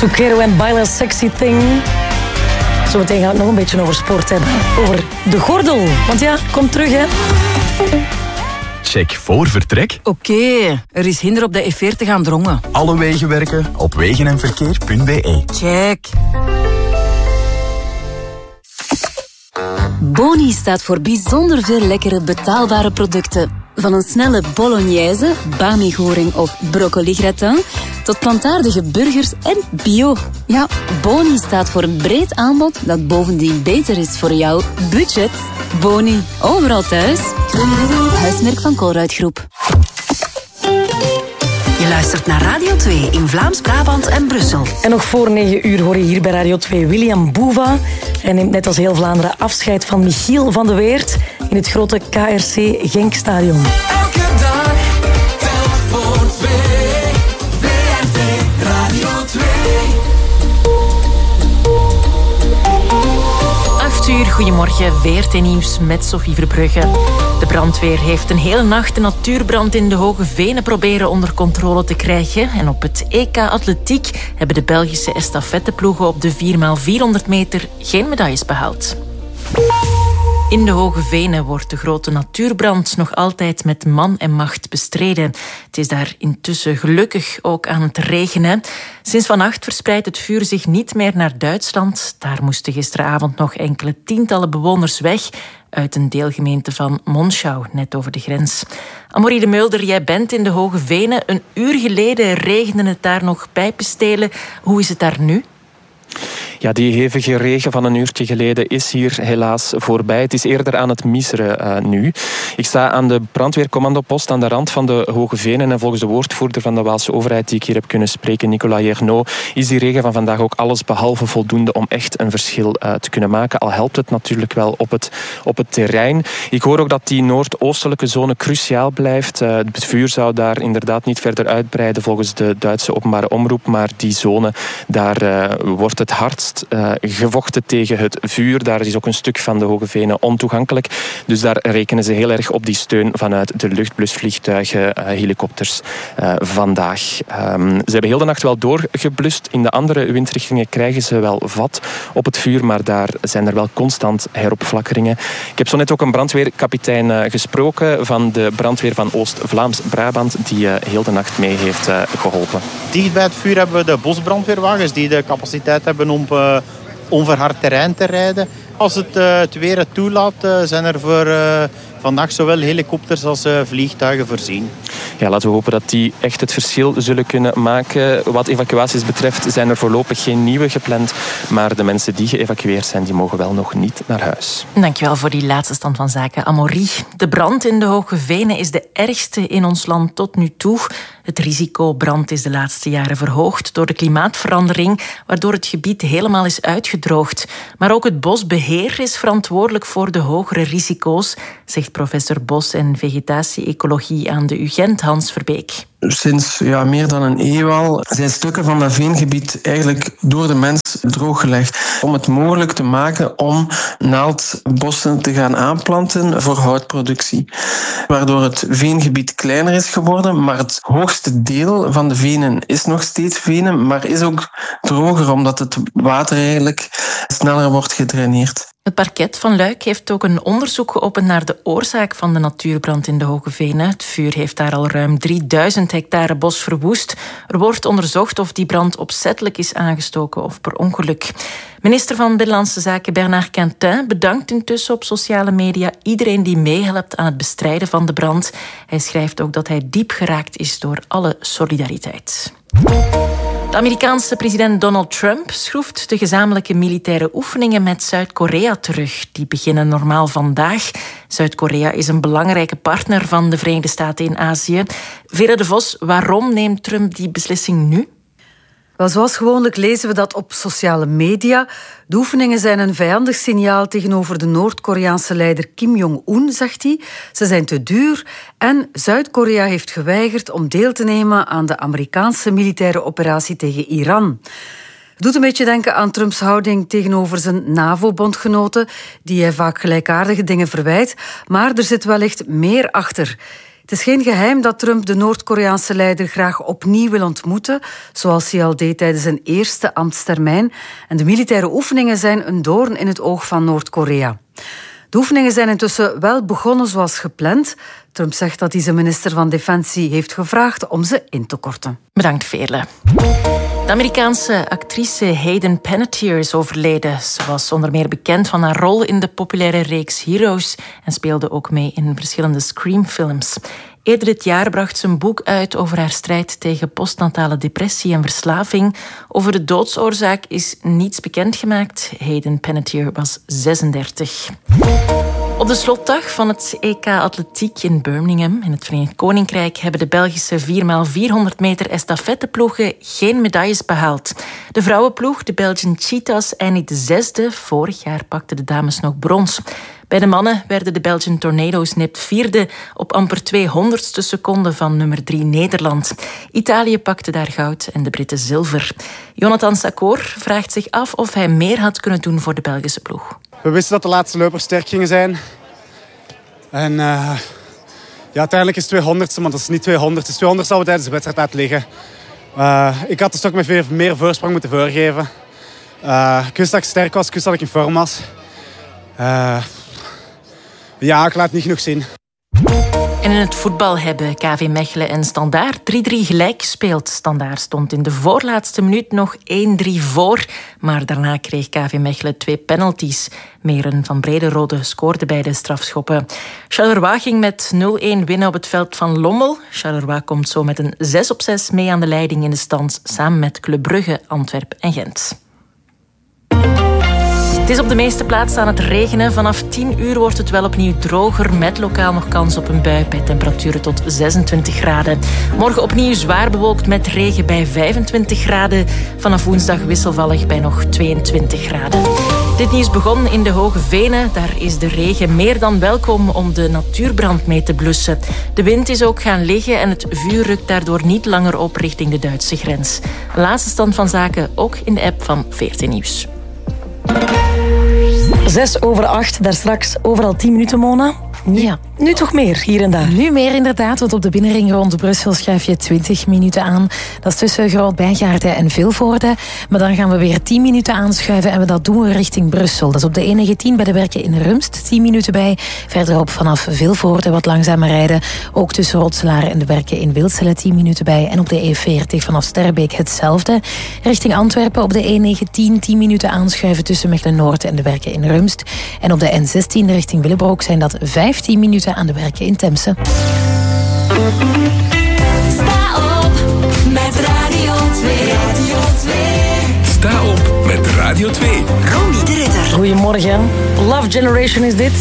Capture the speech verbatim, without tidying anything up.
Zucchero en Baila Sexy Thing. Zometeen gaan we het nog een beetje over sport hebben. Over de gordel. Want ja, kom terug, hè. Check voor vertrek. Oké, okay, er is hinder op de E veertig aan Drongen. Alle wegen werken op wegen en verkeer punt b e. Check. Boni staat voor bijzonder veel lekkere betaalbare producten. Van een snelle bolognese, bami-goring of broccoli-gratin tot plantaardige burgers en bio. Ja, Boni staat voor een breed aanbod dat bovendien beter is voor jouw budget. Boni, overal thuis. Huismerk van Colruyt Groep. Je luistert naar Radio twee in Vlaams-Brabant en Brussel. En nog voor negen uur hoor je hier bij Radio twee William Boeva. Hij neemt net als heel Vlaanderen afscheid van Michiel van de Weert in het grote K R C Genkstadion. Elke dag telt voor twee. V R T Radio twee. acht uur, goedemorgen, V R T Nieuws met Sophie Verbrugge. De brandweer heeft een hele nacht de natuurbrand in de Hoge Venen proberen onder controle te krijgen. En op het E K Atletiek hebben de Belgische estafetteploegen op de vier bij vierhonderd meter geen medailles behaald. In de Hoge Venen wordt de grote natuurbrand nog altijd met man en macht bestreden. Het is daar intussen gelukkig ook aan het regenen. Sinds vannacht verspreidt het vuur zich niet meer naar Duitsland. Daar moesten gisteravond nog enkele tientallen bewoners weg uit een deelgemeente van Monschau, net over de grens. Amorie de Mulder, jij bent in de Hoge Venen. Een uur geleden regende het daar nog pijpenstelen. Hoe is het daar nu? Ja, die hevige regen van een uurtje geleden is hier helaas voorbij. Het is eerder aan het miseren uh, nu. Ik sta aan de brandweercommandopost aan de rand van de Hoge Venen en volgens de woordvoerder van de Waalse overheid die ik hier heb kunnen spreken, Nicolas Jernot, is die regen van vandaag ook alles behalve voldoende om echt een verschil uh, te kunnen maken. Al helpt het natuurlijk wel op het, op het terrein. Ik hoor ook dat die noordoostelijke zone cruciaal blijft. Uh, het vuur zou daar inderdaad niet verder uitbreiden volgens de Duitse openbare omroep, maar die zone, daar uh, wordt het hardst Uh, gevochten tegen het vuur. Daar is ook een stuk van de Hoge Venen ontoegankelijk. Dus daar rekenen ze heel erg op die steun vanuit de luchtblusvliegtuigen, uh, helikopters uh, vandaag. Um, ze hebben heel de nacht wel doorgeblust. In de andere windrichtingen krijgen ze wel vat op het vuur, maar daar zijn er wel constant heropflakkeringen. Ik heb zo net ook een brandweerkapitein uh, gesproken van de brandweer van Oost-Vlaams-Brabant die uh, heel de nacht mee heeft uh, geholpen. Dicht bij het vuur hebben we de bosbrandweerwagens die de capaciteit hebben om uh, onverhard terrein te rijden. Als het, uh, het weer het toelaat, uh, zijn er voor uh, vandaag zowel helikopters als uh, vliegtuigen voorzien. Ja, laten we hopen dat die echt het verschil zullen kunnen maken. Wat evacuaties betreft zijn er voorlopig geen nieuwe gepland, maar de mensen die geëvacueerd zijn, die mogen wel nog niet naar huis. Dankjewel voor die laatste stand van zaken, Amorie. De brand in de Hoge Venen is de ergste in ons land tot nu toe. Het risico brand is de laatste jaren verhoogd door de klimaatverandering, waardoor het gebied helemaal is uitgedroogd. Maar ook het bosbeheer is verantwoordelijk voor de hogere risico's, zegt professor Bos- en Vegetatie-ecologie aan de U Gent, Hans Verbeek. Sinds ja, meer dan een eeuw al zijn stukken van dat veengebied eigenlijk door de mens drooggelegd om het mogelijk te maken om naaldbossen te gaan aanplanten voor houtproductie. Waardoor het veengebied kleiner is geworden, maar het hoogste deel van de venen is nog steeds venen, maar is ook droger omdat het water eigenlijk sneller wordt gedraineerd. Het parket van Luik heeft ook een onderzoek geopend naar de oorzaak van de natuurbrand in de Hoge Venen. Het vuur heeft daar al ruim drieduizend hectare bos verwoest. Er wordt onderzocht of die brand opzettelijk is aangestoken of per ongeluk. Minister van Binnenlandse Zaken Bernard Quintin bedankt intussen op sociale media iedereen die meehelpt aan het bestrijden van de brand. Hij schrijft ook dat hij diep geraakt is door alle solidariteit. De Amerikaanse president Donald Trump schroeft de gezamenlijke militaire oefeningen met Zuid-Korea terug. Die beginnen normaal vandaag. Zuid-Korea is een belangrijke partner van de Verenigde Staten in Azië. Vera de Vos, waarom neemt Trump die beslissing nu? Wel, zoals gewoonlijk lezen we dat op sociale media. De oefeningen zijn een vijandig signaal tegenover de Noord-Koreaanse leider Kim Jong-un, zegt hij. Ze zijn te duur en Zuid-Korea heeft geweigerd om deel te nemen aan de Amerikaanse militaire operatie tegen Iran. Het doet een beetje denken aan Trumps houding tegenover zijn NAVO-bondgenoten, die hij vaak gelijkaardige dingen verwijt, maar er zit wellicht meer achter. Het Het is geen geheim dat Trump de Noord-Koreaanse leider graag opnieuw wil ontmoeten, zoals hij al deed tijdens zijn eerste ambtstermijn. En de militaire oefeningen zijn een doorn in het oog van Noord-Korea. De oefeningen zijn intussen wel begonnen zoals gepland. Trump zegt dat hij zijn minister van Defensie heeft gevraagd om ze in te korten. Bedankt, Veerle. De Amerikaanse actrice Hayden Panettiere is overleden. Ze was onder meer bekend van haar rol in de populaire reeks Heroes en speelde ook mee in verschillende Scream-films. Eerder dit jaar bracht ze een boek uit over haar strijd tegen postnatale depressie en verslaving. Over de doodsoorzaak is niets bekendgemaakt. Hayden Panettiere was zesendertig. Op de slotdag van het E K Atletiek in Birmingham in het Verenigd Koninkrijk hebben de Belgische vier bij vierhonderd meter estafetteploegen geen medailles behaald. De vrouwenploeg, de Belgian Cheetahs, eindigde zesde. Vorig jaar pakten de dames nog brons. Bij de mannen werden de Belgian Tornado's nipt vierde op amper tweehonderdste seconde van nummer drie Nederland. Italië pakte daar goud en de Britten zilver. Jonathan Sakor vraagt zich af of hij meer had kunnen doen voor de Belgische ploeg. We wisten dat de laatste lopers sterk gingen zijn. En uh, ja, uiteindelijk is het tweehonderdste, maar dat is niet tweehonderd. Dus tweehonderd zou we tijdens de wedstrijd laten liggen. Uh, ik had de stok met veel meer voorsprong moeten voorgeven. Uh, ik wist dat ik sterk was, ik wist dat ik in vorm was. Uh, ja, ik laat het niet genoeg zien. En in het voetbal hebben K V Mechelen en Standaard drie drie gelijk gespeeld. Standaard stond in de voorlaatste minuut nog één drie voor. Maar daarna kreeg K V Mechelen twee penalties. Meren van Brederode scoorde bij de strafschoppen. Charleroi ging met nul-één winnen op het veld van Lommel. Charleroi komt zo met een zes op zes mee aan de leiding in de stand, samen met Club Brugge, Antwerpen en Gent. Het is op de meeste plaatsen aan het regenen. Vanaf tien uur wordt het wel opnieuw droger, met lokaal nog kans op een bui bij temperaturen tot zesentwintig graden. Morgen opnieuw zwaar bewolkt met regen bij vijfentwintig graden. Vanaf woensdag wisselvallig bij nog tweeëntwintig graden. Dit nieuws begon in de Hoge Venen. Daar is de regen meer dan welkom om de natuurbrand mee te blussen. De wind is ook gaan liggen en het vuur rukt daardoor niet langer op richting de Duitse grens. Laatste stand van zaken ook in de app van V R T Nieuws. Zes over acht, daar straks overal tien minuten, Mona. Nu, ja. nu toch meer, hier en daar. Nu meer inderdaad, want op de binnenring rond Brussel schuif je twintig minuten aan. Dat is tussen Groot-Bijgaarden en Vilvoorde. Maar dan gaan we weer tien minuten aanschuiven en we dat doen we richting Brussel. Dat is op de N negentien bij de Werken in Rumst, tien minuten bij. Verderop vanaf Vilvoorde wat langzamer rijden. Ook tussen Rotselaar en de Werken in Wilsele tien minuten bij. En op de E veertig vanaf Sterbeek hetzelfde. Richting Antwerpen op de N negentien tien minuten aanschuiven tussen Mechelen-Noord en de Werken in Rumst. En op de N zestien richting Willebroek zijn dat vijftien minuten aan de Werken in Temse. Sta op met Radio twee. Radio twee. Sta op met Radio twee. Ronnie de Ridder. Goedemorgen. Love Generation is dit.